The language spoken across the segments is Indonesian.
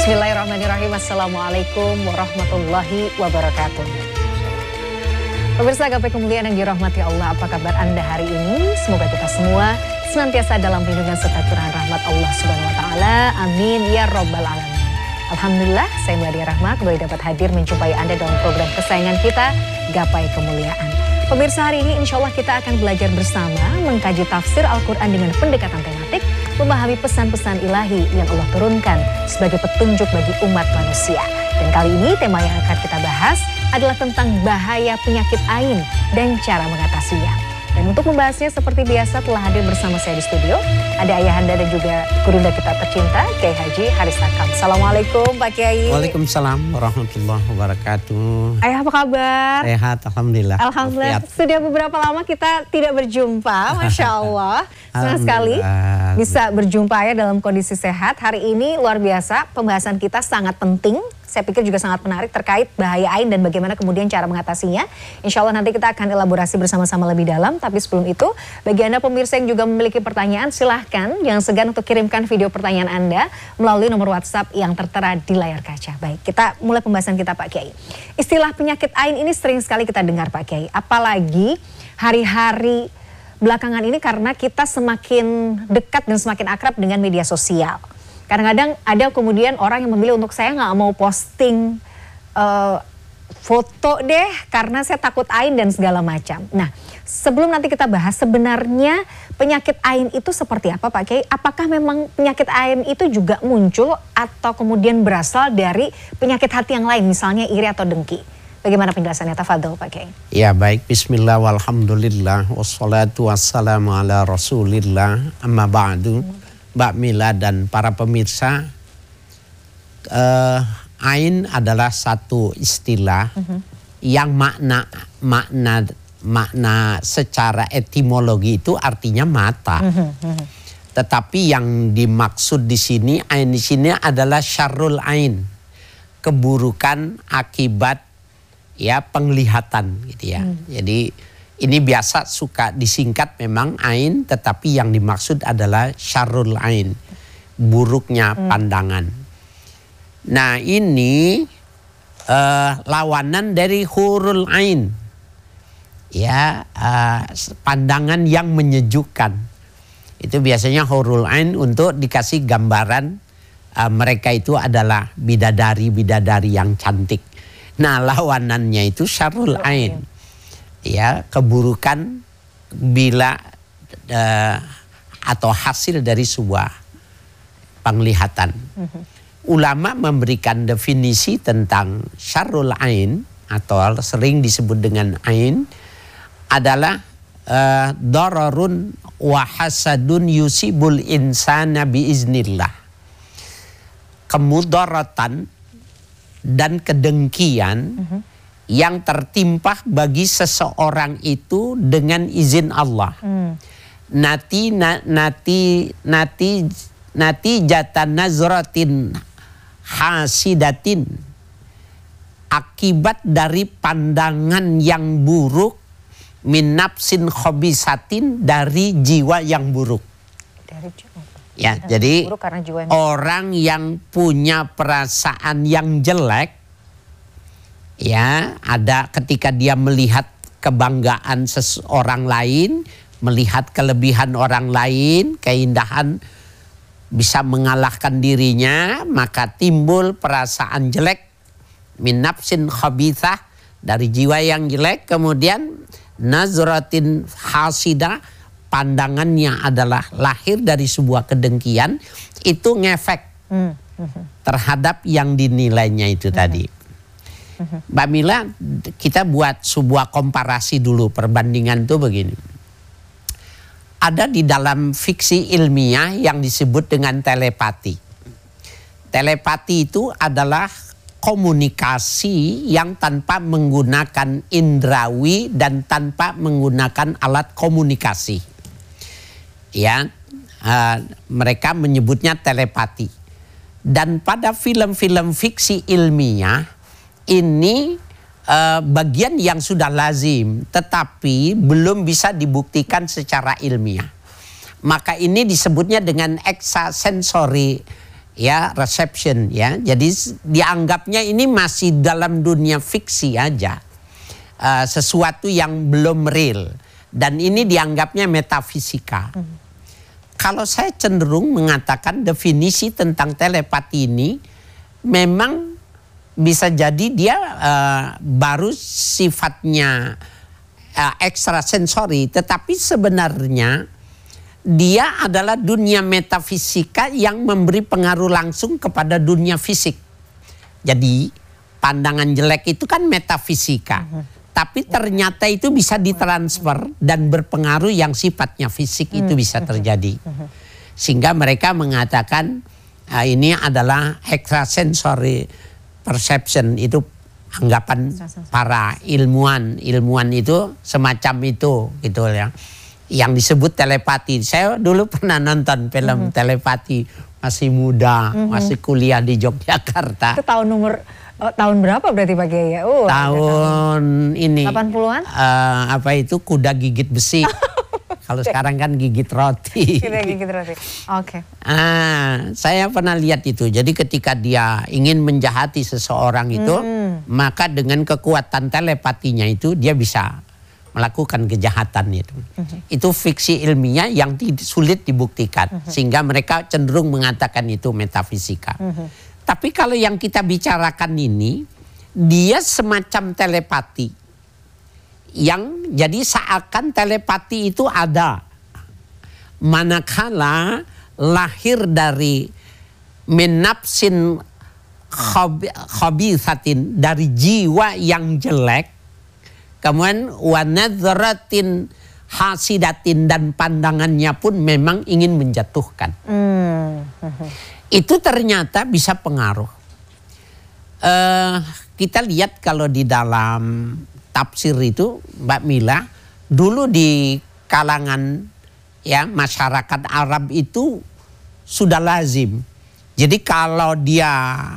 Bismillahirrahmanirrahim. Assalamualaikum warahmatullahi wabarakatuh. Pemirsa Gapai Kemuliaan yang dirahmati Allah, apa kabar Anda hari ini? Semoga kita semua senantiasa dalam lindungan serta curahan rahmat Allah Subhanahu wa taala. Amin ya rabbal alamin. Alhamdulillah, saya Meladia Rahma kembali dapat hadir menjumpai Anda dalam program kesayangan kita, Gapai Kemuliaan. Pemirsa, hari ini insya Allah kita akan belajar bersama mengkaji tafsir Al-Quran dengan pendekatan tematik, memahami pesan-pesan ilahi yang Allah turunkan sebagai petunjuk bagi umat manusia. Dan kali ini tema yang akan kita bahas adalah tentang bahaya penyakit ain dan cara mengatasinya. Dan untuk membahasnya seperti biasa telah hadir bersama saya di studio, ada ayahanda dan juga gurunda kita tercinta, Kiai Haji Haris Takam. Assalamualaikum Pak Kiai. Waalaikumsalam warahmatullahi wabarakatuh. Ayah apa kabar? Sehat, Alhamdulillah. Alhamdulillah, sudah beberapa lama kita tidak berjumpa, Masya Allah. Senang sekali bisa berjumpa ya dalam kondisi sehat. Hari ini luar biasa, pembahasan kita sangat penting. Saya pikir juga sangat menarik terkait bahaya ain dan bagaimana kemudian cara mengatasinya. Insya Allah nanti kita akan elaborasi bersama-sama lebih dalam. Tapi sebelum itu, bagi Anda pemirsa yang juga memiliki pertanyaan, silahkan jangan segan untuk kirimkan video pertanyaan Anda melalui nomor WhatsApp yang tertera di layar kaca. Baik, kita mulai pembahasan kita Pak Kiai. Istilah penyakit ain ini sering sekali kita dengar Pak Kiai. Apalagi hari-hari belakangan ini karena kita semakin dekat dan semakin akrab dengan media sosial. Kadang-kadang ada kemudian orang yang memilih untuk saya nggak mau posting foto deh karena saya takut ain dan segala macam. Nah, sebelum nanti kita bahas sebenarnya penyakit ain itu seperti apa Pak Kiai? Apakah memang penyakit ain itu juga muncul atau kemudian berasal dari penyakit hati yang lain, misalnya iri atau dengki? Bagaimana penjelasannya? Tafadhol Pak Kiai. Ya baik, bismillah walhamdulillah wassalatu wassalamu ala rasulillah amma ba'du. Mbak Mila dan para pemirsa, ain adalah satu istilah yang makna secara etimologi itu artinya mata. Tetapi yang dimaksud di sini, ain di sini adalah syarrul ain, keburukan akibat ya penglihatan gitu ya. Jadi ini biasa suka disingkat memang ain, tetapi yang dimaksud adalah syarrul ain, buruknya pandangan. Nah ini lawanan dari hurul ain, ya pandangan yang menyejukkan. Itu biasanya hurul ain untuk dikasih gambaran mereka itu adalah bidadari-bidadari yang cantik. Nah lawanannya itu syarrul ain. Ya, keburukan bila atau hasil dari sebuah penglihatan. Ulama memberikan definisi tentang syarrul ain atau sering disebut dengan ain adalah dararun wa hasadun yusibul insana biiznillah. Kemudaratan dan kedengkian yang tertimpa bagi seseorang itu dengan izin Allah. Nati jatan nazratin hasidatin, akibat dari pandangan yang buruk, min nafsin khobisatin, dari jiwa yang buruk. Ya, jadi orang yang punya perasaan yang jelek, ya, ada ketika dia melihat kebanggaan seseorang lain, melihat kelebihan orang lain, keindahan bisa mengalahkan dirinya, maka timbul perasaan jelek, min nafsin khabithah, dari jiwa yang jelek. Kemudian nazratin hasidah, pandangannya adalah lahir dari sebuah kedengkian, itu ngefek terhadap yang dinilainya itu tadi. Mbak Mila, kita buat sebuah komparasi dulu, perbandingan itu begini. Ada di dalam fiksi ilmiah yang disebut dengan telepati. Telepati itu adalah komunikasi yang tanpa menggunakan indrawi dan tanpa menggunakan alat komunikasi. Ya, mereka menyebutnya telepati. Dan pada film-film fiksi ilmiah ini bagian yang sudah lazim, tetapi belum bisa dibuktikan secara ilmiah. Maka ini disebutnya dengan ekstrasensori, ya reception ya. Jadi dianggapnya ini masih dalam dunia fiksi aja. Sesuatu yang belum real dan ini dianggapnya metafisika. Kalau saya cenderung mengatakan definisi tentang telepati ini memang bisa jadi dia baru sifatnya ekstrasensori, tetapi sebenarnya dia adalah dunia metafisika yang memberi pengaruh langsung kepada dunia fisik. Jadi pandangan jelek itu kan metafisika. Tapi ternyata itu bisa ditransfer dan berpengaruh yang sifatnya fisik itu bisa terjadi. Sehingga mereka mengatakan ini adalah extrasensory perception, itu anggapan para ilmuwan itu semacam itu gitu ya. Yang disebut telepati. Saya dulu pernah nonton film telepati masih muda, masih kuliah di Yogyakarta. Itu tahun berapa berarti Pak Kiai? Tahun ini 80-an? Apa itu kuda gigit besi. Kalau sekarang kan gigit roti. Gigit roti. Oke. Saya pernah lihat itu. Jadi ketika dia ingin menjahati seseorang itu, maka dengan kekuatan telepatinya itu dia bisa melakukan kejahatan itu. Itu fiksi ilmiah yang sulit dibuktikan. Sehingga mereka cenderung mengatakan itu metafisika. Tapi kalau yang kita bicarakan ini, dia semacam telepati. Yang jadi seakan telepati itu ada. Manakala lahir dari minapsin khabithatin, dari jiwa yang jelek. Kemudian wanadzratin hasidatin, dan pandangannya pun memang ingin menjatuhkan. Itu ternyata bisa pengaruh. Kita lihat kalau di dalam tafsir itu Mbak Mila, dulu di kalangan ya masyarakat Arab itu sudah lazim. Jadi kalau dia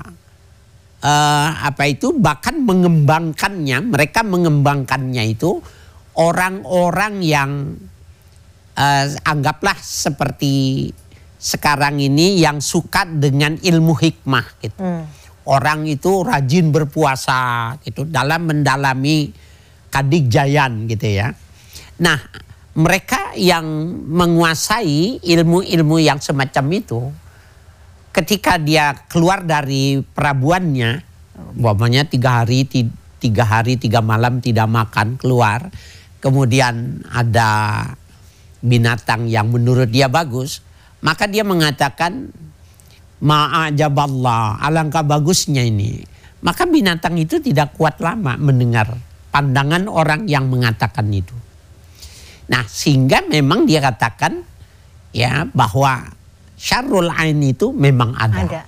bahkan mereka mengembangkannya itu orang-orang yang anggaplah seperti sekarang ini yang suka dengan ilmu hikmah gitu. Orang itu rajin berpuasa gitu dalam mendalami kadigjayan gitu ya. Nah, mereka yang menguasai ilmu-ilmu yang semacam itu, ketika dia keluar dari perabuannya, umpamanya 3 hari 3 malam tidak makan, keluar, kemudian ada binatang yang menurut dia bagus, maka dia mengatakan ma'ajaballah, alangkah bagusnya ini. Maka binatang itu tidak kuat lama mendengar pandangan orang yang mengatakan itu. Nah, sehingga memang dia katakan ya bahwa syarrul ain itu memang ada.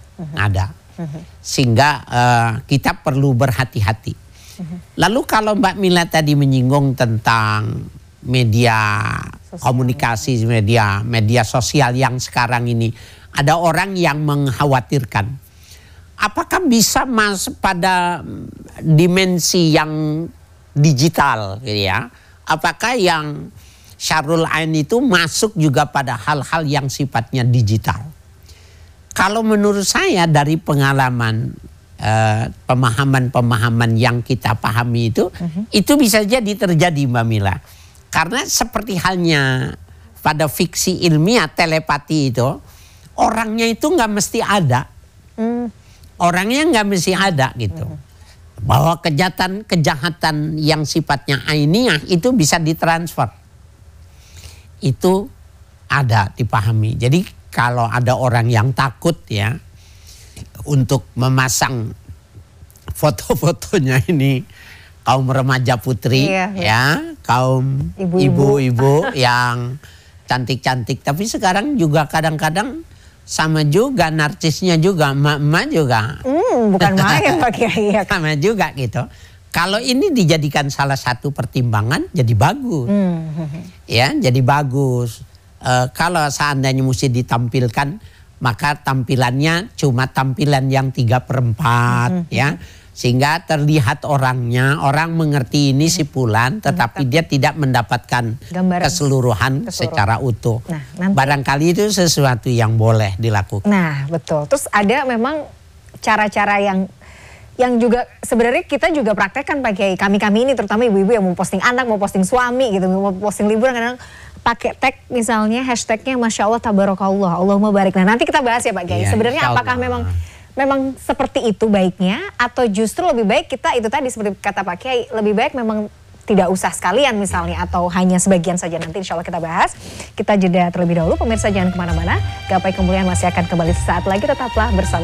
Sehingga kita perlu berhati-hati. Lalu kalau Mbak Mila tadi menyinggung tentang media komunikasi, media sosial yang sekarang ini, ada orang yang mengkhawatirkan apakah bisa masuk pada dimensi yang digital gitu ya. Apakah yang syarrul ain itu masuk juga pada hal-hal yang sifatnya digital? Kalau menurut saya dari pengalaman pemahaman-pemahaman yang kita pahami itu bisa jadi terjadi Mbak Mila. Karena seperti halnya pada fiksi ilmiah telepati itu, orangnya itu nggak mesti ada. Orangnya nggak mesti ada gitu. Bahwa kejahatan yang sifatnya ainiyah itu bisa ditransfer. Itu ada dipahami. Jadi kalau ada orang yang takut ya untuk memasang foto-fotonya ini kaum remaja putri ya, kaum ibu-ibu yang cantik-cantik, tapi sekarang juga kadang-kadang sama juga narcisnya juga, emak-emak juga. Bukan main Pak Kiai. Sama juga gitu. Kalau ini dijadikan salah satu pertimbangan, jadi bagus. Ya, jadi bagus. Kalau seandainya mesti ditampilkan, maka tampilannya cuma tampilan yang 3/4 ya. Sehingga terlihat orangnya, orang mengerti ini si Fulan, tetapi dia tidak mendapatkan Gambaran keseluruhan secara utuh. Nah, Barangkali itu sesuatu yang boleh dilakukan. Nah, betul. Terus ada memang cara-cara yang juga sebenarnya kita juga praktekkan Pak Kiai. Kami ini terutama ibu-ibu yang mau posting anak, mau posting suami gitu, mau posting liburan kadang pakai tag misalnya hashtagnya Masya Allah Tabarakallah, Allahumma barik. Nah, nanti kita bahas ya Pak Kiai. Ya, sebenarnya apakah memang seperti itu baiknya atau justru lebih baik kita itu tadi seperti kata Pak Kiai, lebih baik memang tidak usah sekalian misalnya atau hanya sebagian saja. Nanti insya Allah kita bahas. Kita jeda terlebih dahulu, pemirsa jangan kemana-mana. Gapai Kemuliaan masih akan kembali sesaat lagi, tetaplah bersama